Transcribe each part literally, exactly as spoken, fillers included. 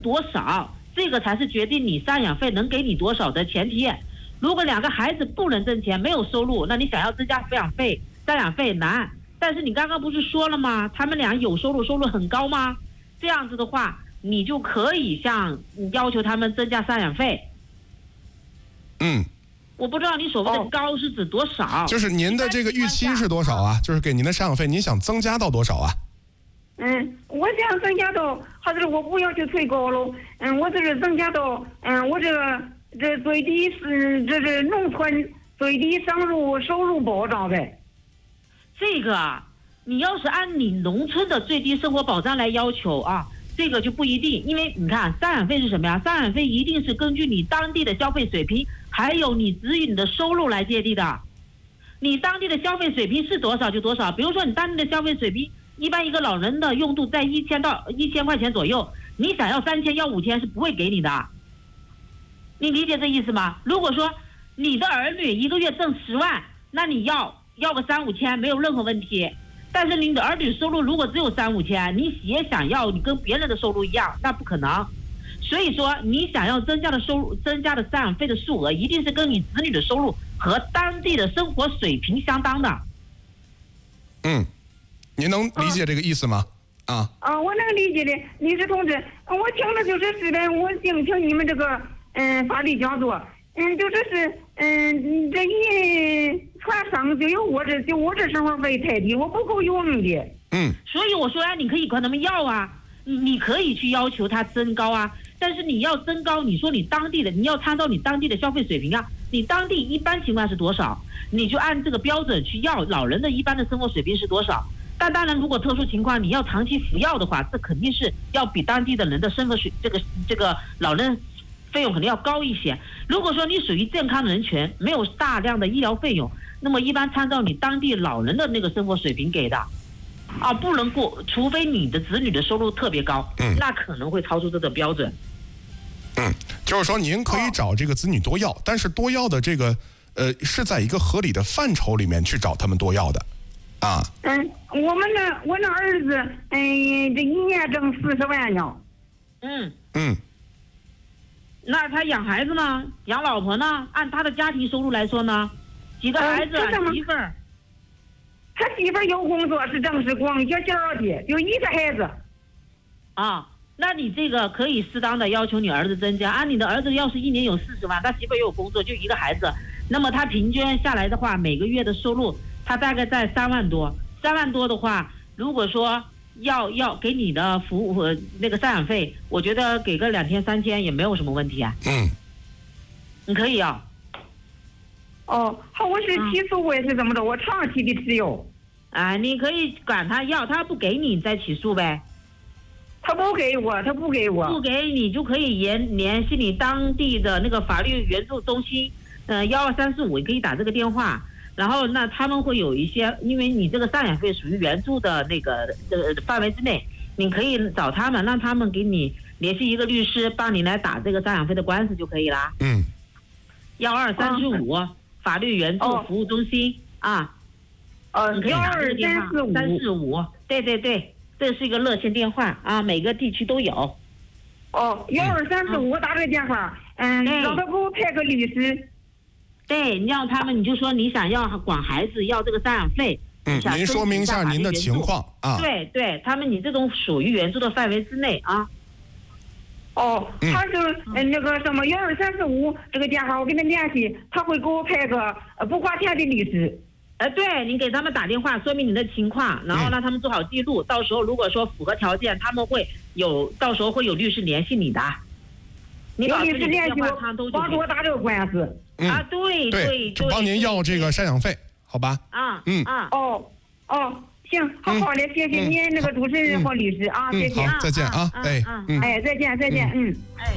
多少，这个才是决定你赡养费能给你多少的前提。如果两个孩子不能挣钱，没有收入，那你想要增加抚养费、赡养费难。但是你刚刚不是说了吗？他们俩有收入，收入很高吗？这样子的话，你就可以向要求他们增加赡养费。 嗯。 我不知道你所谓的高是指多少？哦、 就是您的这个预期是多少啊？就是给您的赡养费，您想增加到多少啊？ 嗯，我想增加到，还是我不要求最高了。嗯，我这是增加到，嗯，我这个这最低是这是农村最低收入收入保障呗。 这个，你要是按你农村的最低生活保障来要求啊，这个就不一定，因为你看赡养费是什么呀？赡养费一定是根据你当地的消费水平。还有你子女的收入来界定的，你当地的消费水平是多少就多少。比如说你当地的消费水平，一般一个老人的用度在一千到一千块钱左右，你想要三千要五千是不会给你的。你理解这意思吗？如果说你的儿女一个月挣十万，那你要要个三五千没有任何问题。但是你的儿女收入如果只有三五千，你也想要你跟别人的收入一样，那不可能。所以说，你想要增加的收入、增加的赡养费的数额，一定是跟你子女的收入和当地的生活水平相当的。 嗯，您能理解这个意思吗？啊啊， 啊我能理解的，律师同志，我听着就是是的，我听听你们这个嗯法律讲座，嗯，就这是嗯这一传生就有我这就我这生活费太低，我不够用的。 嗯， 所以我说啊，你可以管他们要啊，你你可以去要求他增高啊。但是你要增高，你说你当地的，你要参照你当地的消费水平啊，你当地一般情况是多少，你就按这个标准去要老人的一般的生活水平是多少。但当然，如果特殊情况你要长期服药的话，这肯定是要比当地的人的生活水这个这个老人费用肯定要高一些。如果说你属于健康人群，没有大量的医疗费用，那么一般参照你当地老人的那个生活水平给的。啊，不能过，除非你的子女的收入特别高， 嗯， 那可能会超出这个标准。 嗯，就是说您可以找这个子女多要，但是多要的这个呃是在一个合理的范畴里面去找他们多要的，啊。 嗯，我们那我那儿子，嗯，这一年挣四十万呢。 嗯嗯。 那他养孩子呢？养老婆呢？按他的家庭收入来说呢？几个孩子？ 嗯、 媳妇儿？ 他媳妇儿有工作，是正式光学校的，就一个孩子。 啊。那你这个可以适当的要求你儿子增加，按你的儿子要是一年有四十万，他媳妇也有工作，就一个孩子，那么他平均下来的话，每个月的收入他大概在三万多，三万多的话，如果说要要给你的服务那个赡养费，我觉得给个两千三千也没有什么问题啊。 嗯， 你可以啊。 哦，好，我是起诉我也是怎么着，我长期的持有。 啊，你可以管他要，他不给你再起诉呗。 他不给我，他不给我， 不给你就可以联联系你当地的那个法律援助中心，呃，幺二三四五，你可以打这个电话。然后那他们会有一些，因为你这个赡养费属于援助的那个呃范围之内，你可以找他们，让他们给你联系一个律师，帮你来打这个赡养费的官司就可以啦。 嗯。 幺二三四五法律援助服务中心、哦、啊。 呃， 你可以打这个电话三四五，对对对。这是一个热线电话啊，每个地区都有。 哦，幺二三四五打这个电话，嗯，让他给我派个律师。 对，你让他们，你就说你想要管孩子要这个赡养费。 嗯，您说明一下您的情况啊。 对对，他们你这种属于援助的范围之内啊。 哦，他是嗯那个什么幺二三四五这个电话，我跟他联系，他会给我派个呃不花钱的律师。 呃，对，你给他们打电话说明你的情况，然后让他们做好记录，嗯、到时候如果说符合条件，他们会有，到时候会有律师联系你的。你有律师联系我，帮助我打这个官司。 嗯、 啊，对对对， 就帮您要这个赡养费，好吧？ 啊， 嗯啊， 哦哦，行，好好的，谢谢您那个主持人和律师啊， 嗯、 谢谢， 好，再见啊，哎， 嗯，哎，再见，再见，嗯， 哎。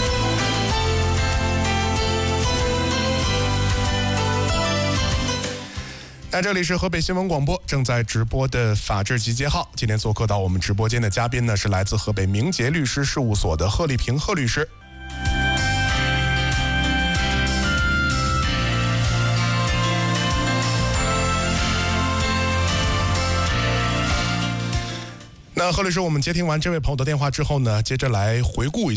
那这里是河北新闻广播正在直播的法治集结号，今天做客到我们直播间的嘉宾呢是来自河北明杰律师事务所的贺丽萍贺律师。那贺律师，我们接听完这位朋友的电话之后呢，接着来回顾一下